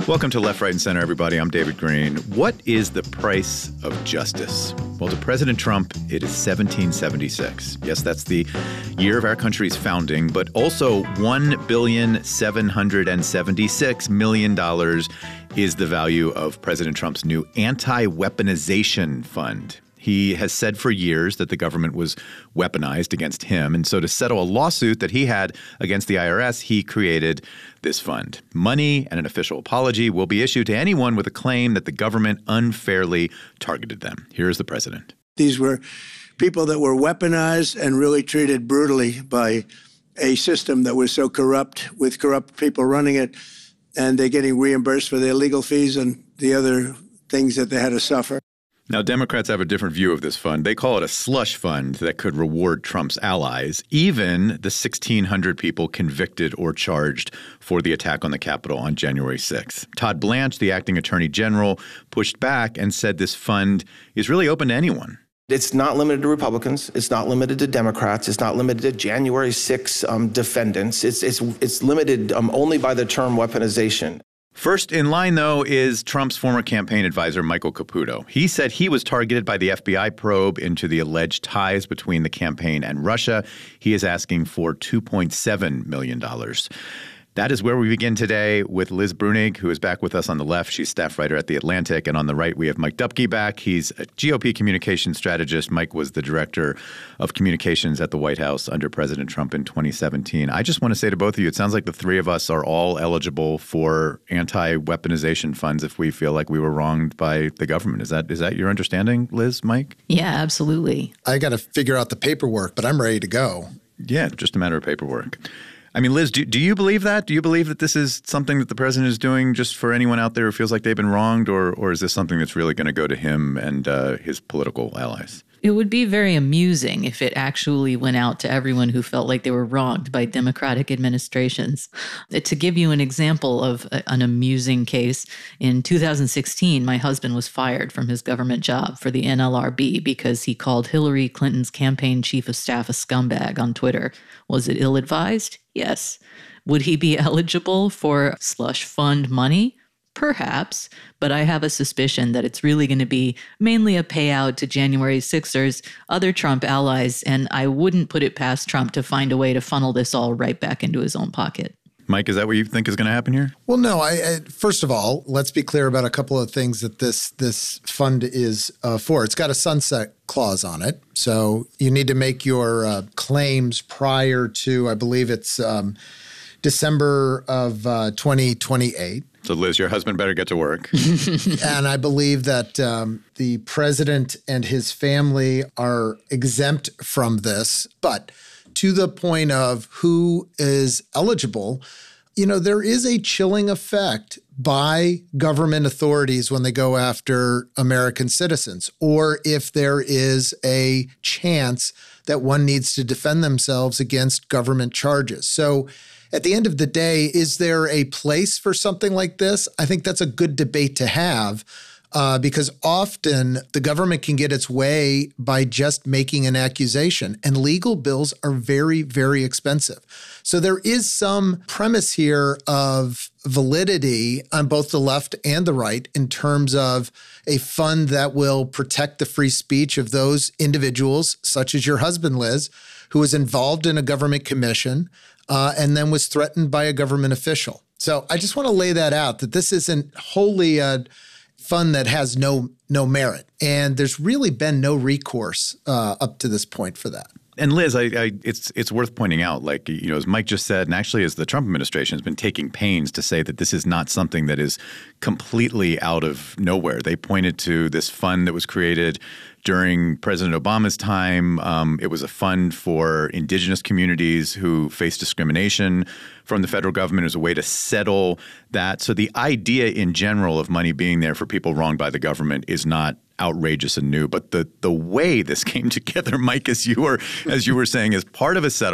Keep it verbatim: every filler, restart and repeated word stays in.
Welcome to Left, Right, and Center, everybody. I'm David Green. What is the price of justice? Well, to President Trump, it is seventeen seventy-six. Yes, that's the year of our country's founding, but also one billion seven hundred seventy-six million dollars is the value of President Trump's new anti-weaponization fund. He has said for years that the government was weaponized against him. And so to settle a lawsuit that he had against the I R S, he created this fund. Money and an official apology will be issued to anyone with a claim that the government unfairly targeted them. Here's the president. These were people that were weaponized and really treated brutally by a system that was so corrupt, with corrupt people running it, and they're getting reimbursed for their legal fees and the other things that they had to suffer. Now, Democrats have a different view of this fund. They call it a slush fund that could reward Trump's allies, even the sixteen hundred people convicted or charged for the attack on the Capitol on January sixth. Todd Blanche, the acting attorney general, pushed back and said this fund is really open to anyone. It's not limited to Republicans. It's not limited to Democrats. It's not limited to January sixth um, defendants. It's, it's, it's limited um, only by the term weaponization. First in line, though, is Trump's former campaign advisor, Michael Caputo. He said he was targeted by the F B I probe into the alleged ties between the campaign and Russia. He is asking for two point seven million dollars. That is where we begin today with Liz Bruenig, who is back with us on the left. She's staff writer at The Atlantic. And on the right, we have Mike Dupke back. He's a G O P communications strategist. Mike was the director of communications at the White House under President Trump in twenty seventeen. I just want to say to both of you, it sounds like the three of us are all eligible for anti-weaponization funds if we feel like we were wronged by the government. Is that is that your understanding, Liz, Mike? Yeah, absolutely. I got to figure out the paperwork, but I'm ready to go. Yeah, just a matter of paperwork. I mean, Liz, do, do you believe that? Do you believe that this is something that the president is doing just for anyone out there who feels like they've been wronged, or or is this something that's really going to go to him and uh, his political allies? It would be very amusing if it actually went out to everyone who felt like they were wronged by Democratic administrations. To give you an example of a, an amusing case, in two thousand sixteen, my husband was fired from his government job for the N L R B because he called Hillary Clinton's campaign chief of staff a scumbag on Twitter. Was it ill-advised? Yes. Would he be eligible for slush fund money? Perhaps, but I have a suspicion that it's really going to be mainly a payout to January sixers, other Trump allies, and I wouldn't put it past Trump to find a way to funnel this all right back into his own pocket. Mike, is that what you think is going to happen here? Well, no. I, I first of all, let's be clear about a couple of things that this this fund is uh, for. It's got a sunset clause on it, so you need to make your uh, claims prior to, I believe it's um, December of uh, twenty twenty-eight. So, Liz, your husband better get to work. And I believe that um, the president and his family are exempt from this. But to the point of who is eligible, you know, there is a chilling effect by government authorities when they go after American citizens, or if there is a chance that one needs to defend themselves against government charges. So at the end of the day, is there a place for something like this? I think that's a good debate to have uh, because often the government can get its way by just making an accusation, and legal bills are very, very expensive. So there is some premise here of validity on both the left and the right in terms of a fund that will protect the free speech of those individuals, such as your husband, Liz, who was involved in a government commission uh, and then was threatened by a government official. So I just want to lay that out, that this isn't wholly a fund that has no no merit. And there's really been no recourse uh, up to this point for that. And Liz, I, I, it's it's worth pointing out, like, you know, as Mike just said, and actually as the Trump administration has been taking pains to say that this is not something that is completely out of nowhere. They pointed to this fund that was created during President Obama's time. Um, it was a fund for indigenous communities who face discrimination from the federal government as a way to settle that. So the idea in general of money being there for people wronged by the government is not outrageous and new. But the the way this came together, Mike, as you were as you were saying, is part of a settlement.